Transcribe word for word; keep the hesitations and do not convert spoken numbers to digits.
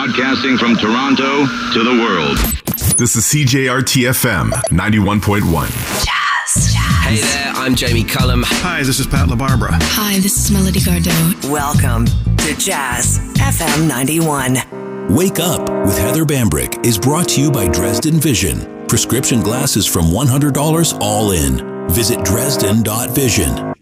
broadcasting from Toronto to the world. This is C J R T F M ninety-one point one. Jazz. Hey there, I'm Jamie Cullum. Hi, this is Pat LaBarbera. Hi, this is Melody Gardot. Welcome to Jazz F M ninety-one. Wake Up with Heather Bambrick is brought to you by Dresden Vision. Prescription glasses from one hundred dollars all in. Visit Dresden dot vision.